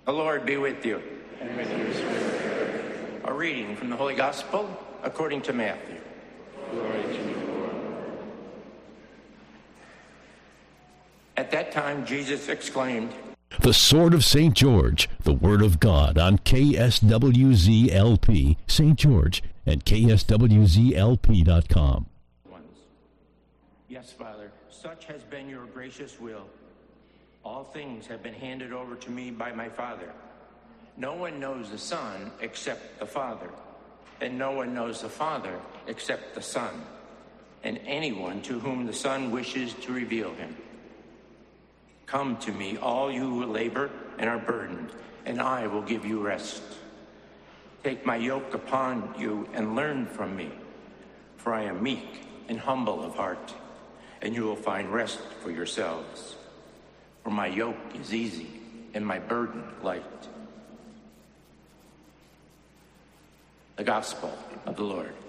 The Lord be with you. And with your spirit. A reading from the Holy Gospel according to Matthew. Glory to you, Lord. At that time, Jesus exclaimed, The Sword of St. George, the Word of God on KSWZ-LP, St. George, and KSWZ-LP.com. Yes, Father, such has been your gracious will. All things have been handed over to me by my Father. No one knows the Son except the Father, and no one knows the Father except the Son, and anyone to whom the Son wishes to reveal him. Come to me, all you who labor and are burdened, and I will give you rest. Take my yoke upon you and learn from me, for I am meek and humble of heart, and you will find rest for yourselves. For my yoke is easy and my burden light. The Gospel of the Lord.